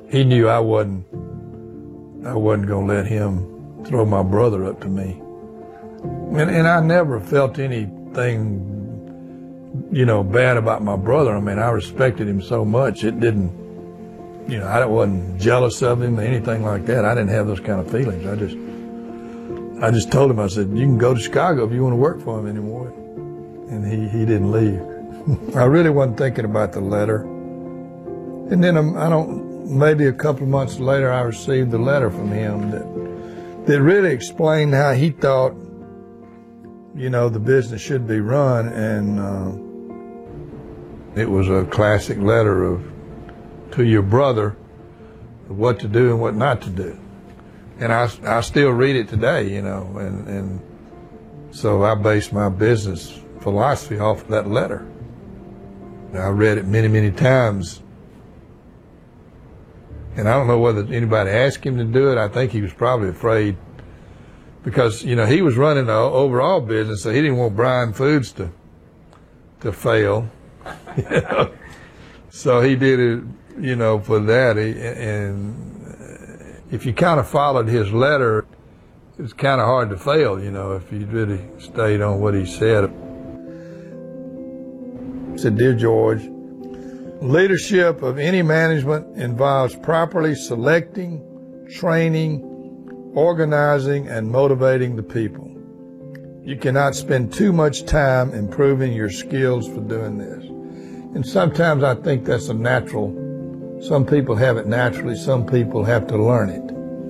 he knew I wasn't going to let him throw my brother up to me. And I never felt anything, bad about my brother. I mean, I respected him so much. It didn't, I wasn't jealous of him or anything like that. I didn't have those kind of feelings. I just told him, I said, you can go to Chicago if you want to work for him anymore. And he didn't leave. I really wasn't thinking about the letter. And then maybe a couple of months later, I received a letter from him that really explained how he thought, the business should be run. And it was a classic letter to your brother of what to do and what not to do. And I still read it today, and so I base my business philosophy off of that letter. I read it many, many times. And I don't know whether anybody asked him to do it. I think he was probably afraid because, he was running the overall business, so he didn't want Bryan Foods to fail. So he did it, for that. And if you kind of followed his letter, it was kind of hard to fail, if you really stayed on what he said. He said, "Dear George, leadership of any management involves properly selecting, training, organizing, and motivating the people. You cannot spend too much time improving your skills for doing this." And sometimes I think that's a natural. Some people have it naturally. Some people have to learn it.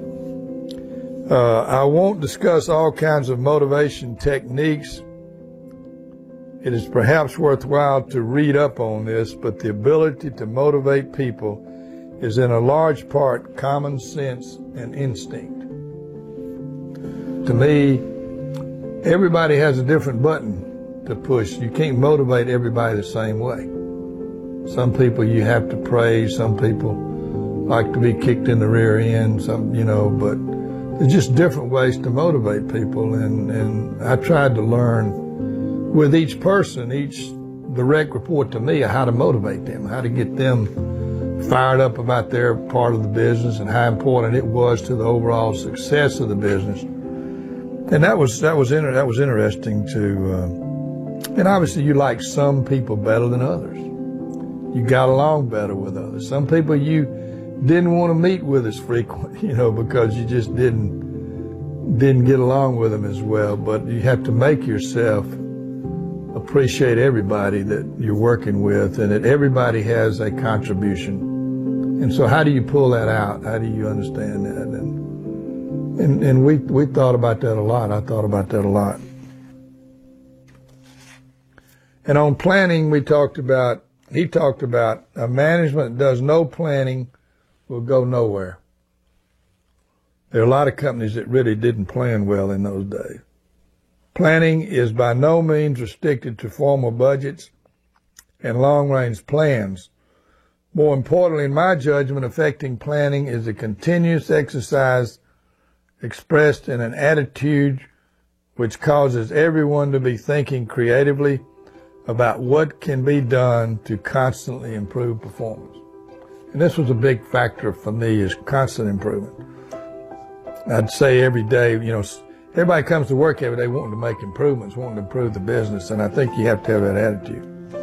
I won't discuss all kinds of motivation techniques. It is perhaps worthwhile to read up on this, but the ability to motivate people is in a large part common sense and instinct. To me, everybody has a different button to push. You can't motivate everybody the same way. Some people you have to praise, some people like to be kicked in the rear end, but there's just different ways to motivate people. And I tried to learn with each person, each direct report to me, how to motivate them, how to get them fired up about their part of the business and how important it was to the overall success of the business. And that was interesting and obviously you like some people better than others. You got along better with others. Some people you didn't want to meet with as frequent, because you just didn't get along with them as well. But you have to make yourself appreciate everybody that you're working with and that everybody has a contribution. And so how do you pull that out? How do you understand that? And we thought about that a lot. I thought about that a lot. And on planning, he talked about a management that does no planning will go nowhere. There are a lot of companies that really didn't plan well in those days. Planning is by no means restricted to formal budgets and long-range plans. More importantly, in my judgment, effective planning is a continuous exercise expressed in an attitude which causes everyone to be thinking creatively about what can be done to constantly improve performance. And this was a big factor for me, is constant improvement. I'd say every day, everybody comes to work every day wanting to make improvements, wanting to improve the business, and I think you have to have that attitude.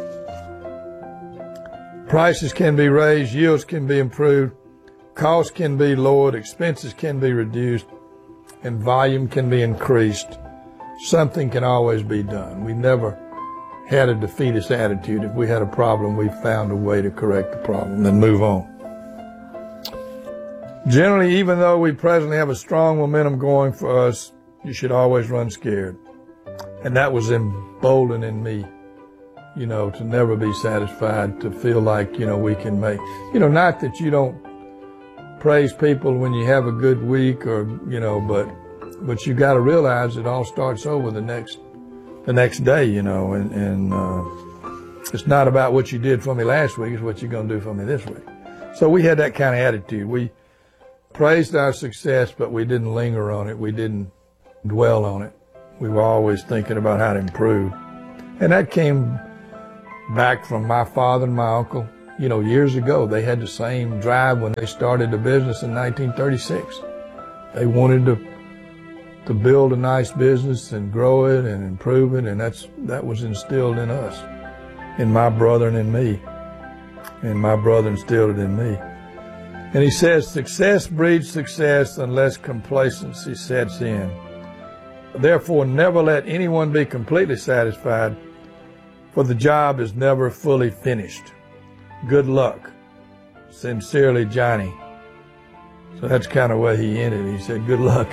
Prices can be raised, yields can be improved, costs can be lowered, expenses can be reduced, and volume can be increased. Something can always be done. We never had a defeatist attitude. If we had a problem, we found a way to correct the problem and move on. Generally, even though we presently have a strong momentum going for us, you should always run scared. And that was emboldening me, to never be satisfied, to feel like, we can make, not that you don't praise people when you have a good week or, but you got to realize it all starts over the next day, and it's not about what you did for me last week, it's what you're going to do for me this week. So we had that kind of attitude. We praised our success, but we didn't linger on it. We didn't dwell on it. We were always thinking about how to improve. And that came back from my father and my uncle, years ago. They had the same drive when they started the business in 1936. They wanted to build a nice business and grow it and improve it, and that was instilled in us, in my brother and in me. And my brother instilled it in me. And he says, success breeds success unless complacency sets in. Therefore, never let anyone be completely satisfied, for the job is never fully finished. Good luck. Sincerely, Johnny. So that's kind of where he ended. He said, good luck.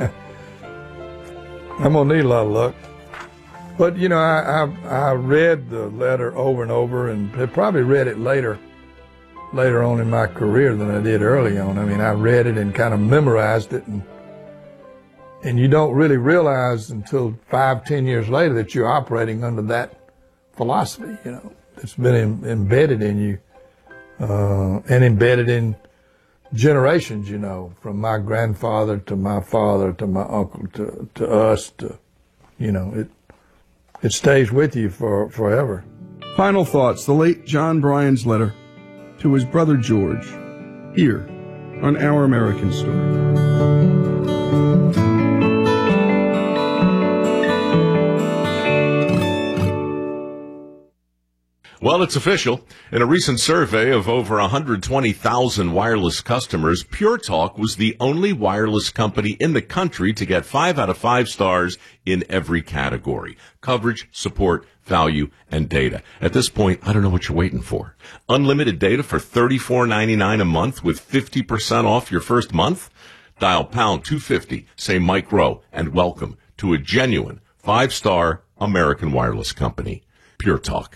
I'm going to need a lot of luck. But, I read the letter over and over, and I probably read it later on in my career than I did early on. I mean, I read it and kind of memorized it, and you don't really realize until 5-10 years later that you're operating under that philosophy, it's been embedded in you, and embedded in generations, from my grandfather to my father to my uncle to us it stays with you forever. Final thoughts, the late John Bryan's letter to his brother George, here on Our American Story. Well, it's official. In a recent survey of over 120,000 wireless customers, Pure Talk was the only wireless company in the country to get 5 out of 5 stars in every category: coverage, support, value, and data. At this point, I don't know what you're waiting for. Unlimited data for $34.99 a month with 50% off your first month? Dial pound 250, say Mike Rowe, and welcome to a genuine 5-star American wireless company. Pure Talk.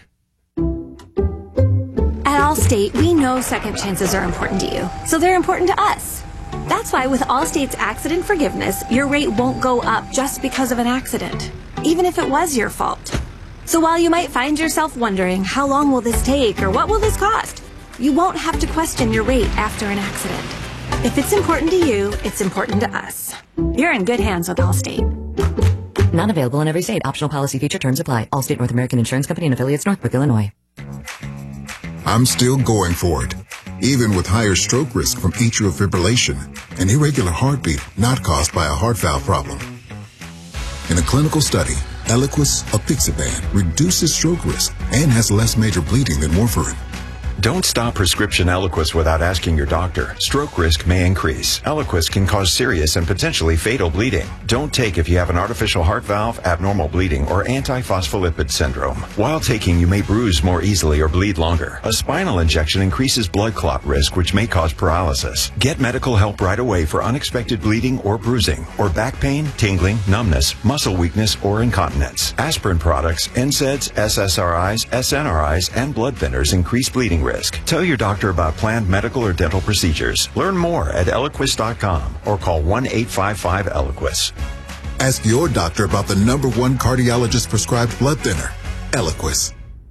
At Allstate, we know second chances are important to you, so they're important to us. That's why with Allstate's accident forgiveness, your rate won't go up just because of an accident, even if it was your fault. So while you might find yourself wondering, how long will this take or what will this cost, you won't have to question your rate after an accident. If it's important to you, it's important to us. You're in good hands with Allstate. Not available in every state. Optional policy feature terms apply. Allstate North American Insurance Company and affiliates, Northbrook, Illinois. I'm still going for it, even with higher stroke risk from atrial fibrillation, an irregular heartbeat not caused by a heart valve problem. In a clinical study, Eliquis apixaban reduces stroke risk and has less major bleeding than warfarin. Don't stop prescription Eliquis without asking your doctor. Stroke risk may increase. Eliquis can cause serious and potentially fatal bleeding. Don't take if you have an artificial heart valve, abnormal bleeding, or antiphospholipid syndrome. While taking, you may bruise more easily or bleed longer. A spinal injection increases blood clot risk, which may cause paralysis. Get medical help right away for unexpected bleeding or bruising, or back pain, tingling, numbness, muscle weakness, or incontinence. Aspirin products, NSAIDs, SSRIs, SNRIs, and blood thinners increase bleeding risk. Tell your doctor about planned medical or dental procedures. Learn more at Eliquis.com or call 1-855-ELIQUIS. Ask your doctor about the #1 cardiologist prescribed blood thinner, Eliquis.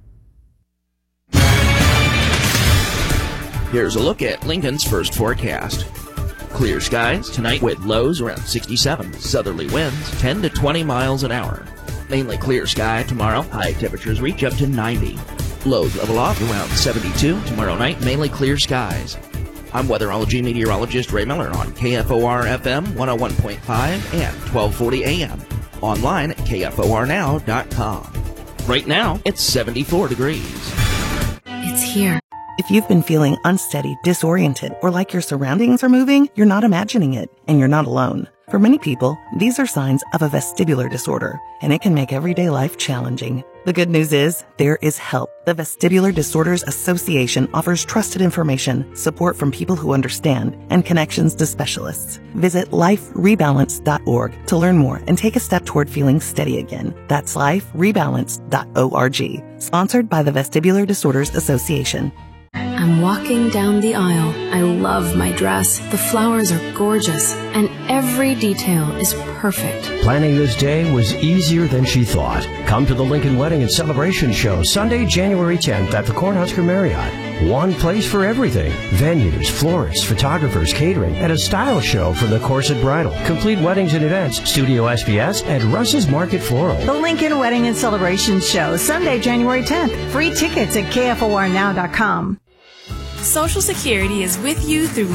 Here's a look at Lincoln's first forecast. Clear skies tonight with lows around 67. Southerly winds 10 to 20 miles an hour. Mainly clear sky tomorrow. High temperatures reach up to 90. Lows level off around 72. Tomorrow night, mainly clear skies. I'm weatherology meteorologist Ray Miller on KFOR FM 101.5 and 1240 AM. Online at KFORnow.com. Right now, it's 74 degrees. It's here. If you've been feeling unsteady, disoriented, or like your surroundings are moving, you're not imagining it, and you're not alone. For many people, these are signs of a vestibular disorder, and it can make everyday life challenging. The good news is, there is help. The Vestibular Disorders Association offers trusted information, support from people who understand, and connections to specialists. Visit liferebalance.org to learn more and take a step toward feeling steady again. That's liferebalance.org. Sponsored by the Vestibular Disorders Association. I'm walking down the aisle. I love my dress. The flowers are gorgeous, and every detail is perfect. Planning this day was easier than she thought. Come to the Lincoln Wedding and Celebration Show Sunday, January 10th at the Cornhusker Marriott. One place for everything. Venues, florists, photographers, catering, and a style show for the corset bridal. Complete weddings and events. Studio SBS at Russ's Market Floral. The Lincoln Wedding and Celebration Show Sunday, January 10th. Free tickets at KFORnow.com. Social Security is with you through